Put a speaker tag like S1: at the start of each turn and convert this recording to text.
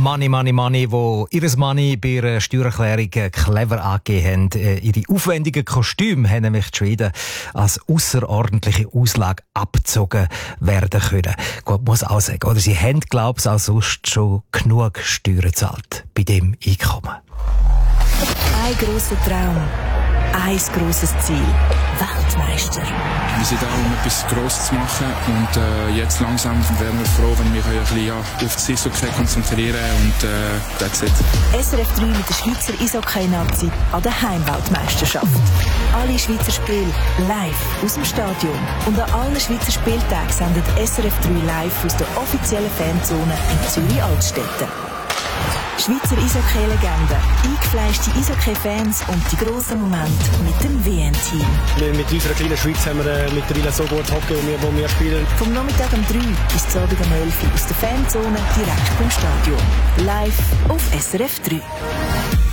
S1: Money, Money, Money, wo ihres Money bei ihrer Steuererklärung clever angegeben haben. Ihre aufwendigen Kostüme haben nämlich die Schweden als ausserordentliche Auslage abgezogen werden können. Gut, muss auch sagen, oder sie haben, glaube ich, auch sonst schon genug Steuern gezahlt bei dem Einkommen.
S2: Ein grosser Traum, ein grosses Ziel: Weltmeister.
S3: Wir sind da, um etwas Grosses zu machen, und jetzt langsam wären wir froh, wenn wir ein bisschen auf das Eishockey konzentrieren und that's it.
S2: SRF 3 mit der Schweizer Eishockey-Nazi an der Heimweltmeisterschaft. Alle Schweizer Spiele live aus dem Stadion. Und an allen Schweizer Spieltagen sendet SRF 3 live aus der offiziellen Fanzone in Zürich-Altstetten. Schweizer Eishockey-Legenden, eingefleischte Eishockey-Fans und die grossen Momente mit dem WM-Team.
S4: Mit unserer kleinen Schweiz haben wir mittlerweile so gut Hockey, wo wir spielen.
S2: Vom Nachmittag um 3 bis zum Abend um 11 Uhr aus der Fanzone direkt vom Stadion. Live auf SRF 3.